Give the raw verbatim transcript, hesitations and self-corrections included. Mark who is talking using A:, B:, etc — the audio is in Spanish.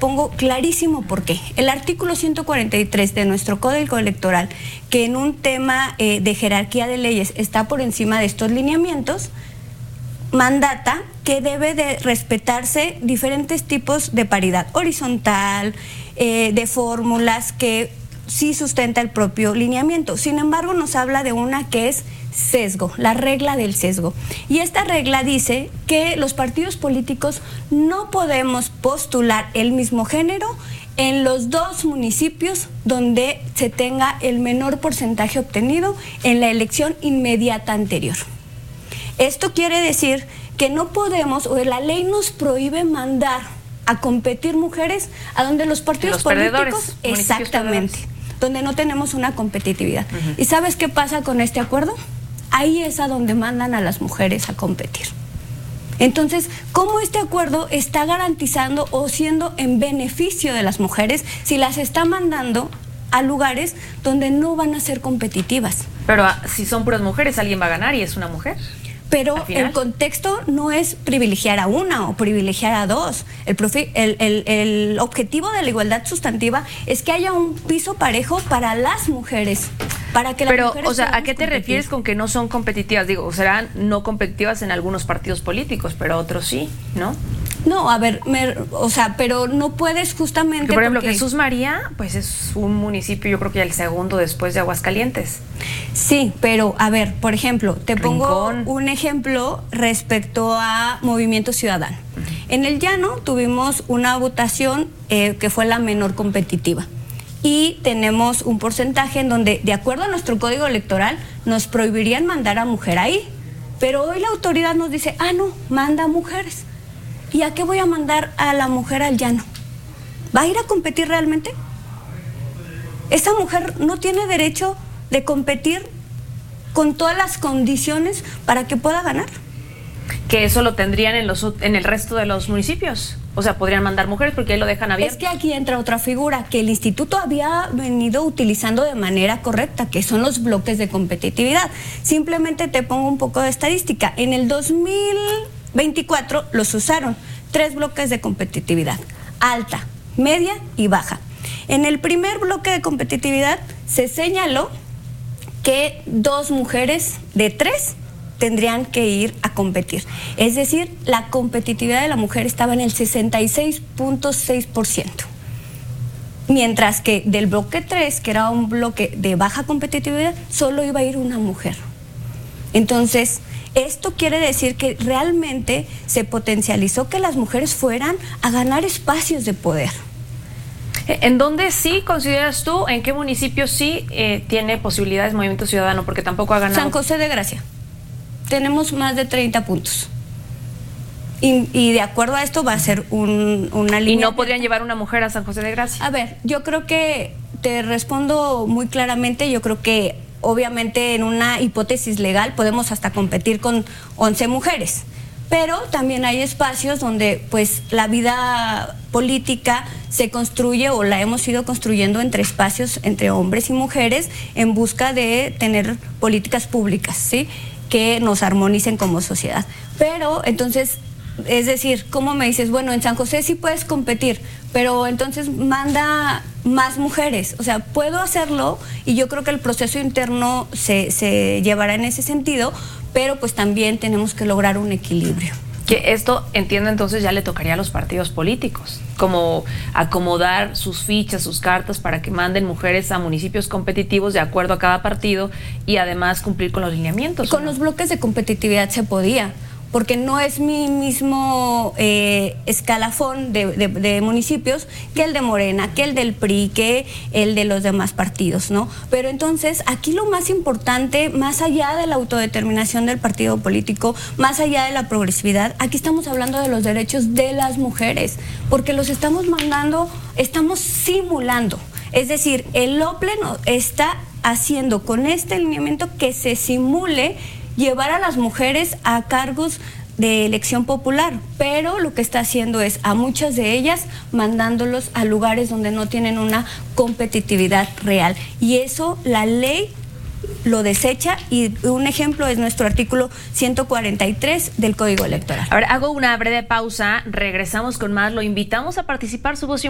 A: pongo clarísimo por qué. El artículo ciento cuarenta y tres de nuestro Código Electoral, que en un tema eh, de jerarquía de leyes está por encima de estos lineamientos, mandata que debe de respetarse diferentes tipos de paridad horizontal, eh, de fórmulas que sí sustenta el propio lineamiento. Sin embargo, nos habla de una que es sesgo, la regla del sesgo. Y esta regla dice que los partidos políticos no podemos postular el mismo género en los dos municipios donde se tenga el menor porcentaje obtenido en la elección inmediata anterior. Esto quiere decir que no podemos, o la ley nos prohíbe mandar a competir mujeres a donde los partidos
B: los
A: políticos,
B: perdedores,
A: exactamente,
B: perdedores.
A: Donde no tenemos una competitividad. Uh-huh. ¿Y sabes qué pasa con este acuerdo? Ahí es a donde mandan a las mujeres a competir. Entonces, ¿cómo este acuerdo está garantizando o siendo en beneficio de las mujeres si las está mandando a lugares donde no van a ser competitivas?
B: Pero si son puras mujeres, alguien va a ganar y es una mujer.
A: Pero el contexto no es privilegiar a una o privilegiar a dos. El, profi, el, el, el objetivo de la igualdad sustantiva es que haya un piso parejo para las mujeres. Para que las
B: Pero,
A: mujeres
B: o sea, ¿a qué te
A: competir?
B: refieres con que no son competitivas? Digo, serán no competitivas en algunos partidos políticos, pero otros sí, ¿no?
A: No, a ver, me, o sea, pero no puedes justamente...
B: Que, por ejemplo,
A: porque...
B: Jesús María, pues es un municipio, yo creo que el segundo después de Aguascalientes.
A: Sí, pero a ver, por ejemplo, te
B: Rincón.
A: pongo un ejemplo respecto a Movimiento Ciudadano. Uh-huh. En el Llano tuvimos una votación eh, que fue la menor competitiva. Y tenemos un porcentaje en donde, de acuerdo a nuestro código electoral, nos prohibirían mandar a mujer ahí. Pero hoy la autoridad nos dice, ah, no, manda a mujeres. ¿Y a qué voy a mandar a la mujer al Llano? ¿Va a ir a competir realmente? Esa mujer no tiene derecho de competir con todas las condiciones para que pueda ganar.
B: Que eso lo tendrían en, los, en el resto de los municipios. O sea, podrían mandar mujeres porque ahí lo dejan abierto.
A: Es que aquí entra otra figura que el instituto había venido utilizando de manera correcta, que son los bloques de competitividad. Simplemente te pongo un poco de estadística. En el dos mil veinticuatro los usaron tres bloques de competitividad: alta, media y baja. En el primer bloque de competitividad se señaló que dos mujeres de tres tendrían que ir a competir. Es decir, la competitividad de la mujer estaba en el sesenta y seis punto seis por ciento. Mientras que del bloque tres, que era un bloque de baja competitividad, solo iba a ir una mujer. Entonces, esto quiere decir que realmente se potencializó que las mujeres fueran a ganar espacios de poder.
B: ¿En dónde sí consideras tú, en qué municipio sí eh, tiene posibilidades Movimiento Ciudadano? Porque tampoco ha ganado.
A: San José de Gracia. Tenemos más de treinta puntos. Y, y de acuerdo a esto va a ser un, una línea...
B: ¿Y no podrían llevar una mujer a San José de Gracia?
A: A ver, yo creo que te respondo muy claramente. Yo creo que obviamente en una hipótesis legal podemos hasta competir con once mujeres. Pero también hay espacios donde pues la vida política se construye o la hemos ido construyendo entre espacios entre hombres y mujeres en busca de tener políticas públicas, ¿sí?, que nos armonicen como sociedad. Pero entonces, es decir, ¿cómo me dices? Bueno, en San José sí puedes competir, pero entonces manda más mujeres. O sea, puedo hacerlo y yo creo que el proceso interno se, se llevará en ese sentido, pero pues también tenemos que lograr un equilibrio.
B: Que esto, entiendo, entonces ya le tocaría a los partidos políticos, como acomodar sus fichas, sus cartas para que manden mujeres a municipios competitivos de acuerdo a cada partido y además cumplir con los lineamientos.
A: Con
B: ¿no?
A: los bloques de competitividad se podía, porque no es mi mismo eh, escalafón de, de, de municipios que el de Morena, que el del P R I, que el de los demás partidos, ¿no? Pero entonces aquí lo más importante, más allá de la autodeterminación del partido político, más allá de la progresividad, aquí estamos hablando de los derechos de las mujeres, porque los estamos mandando, estamos simulando. Es decir, el O P L E está haciendo con este lineamiento que se simule llevar a las mujeres a cargos de elección popular, pero lo que está haciendo es a muchas de ellas mandándolos a lugares donde no tienen una competitividad real. Y eso la ley lo desecha, y un ejemplo es nuestro artículo ciento cuarenta y tres del Código Electoral.
B: Ahora hago una breve pausa, regresamos con más, lo invitamos a participar, su voz